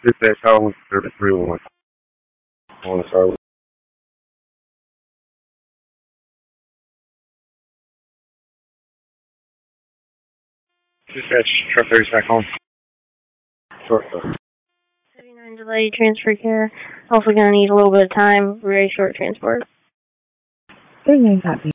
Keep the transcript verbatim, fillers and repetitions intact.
Dispatch call thirty-three one. I want to start with dispatch. Truck thirty's back home. Short stuff. seventy-nine delay transfer care. Also going to need a little bit of time. Very short transport. thirty-nine copy.